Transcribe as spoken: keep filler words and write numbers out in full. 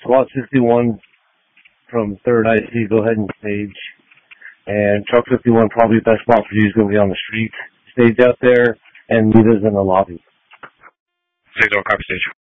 SWAT fifty-one from third I C, go ahead and stage. And Truck fifty-one, probably the best spot for you is going to be on the street. Stage out there, and leave us in the lobby. Stage on copy stage.